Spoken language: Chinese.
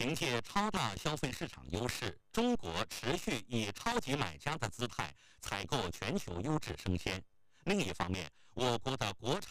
凭借超大消费市场优势，中国持续以超级买家的姿态采购全球优质生鲜。另一方面，我国的国产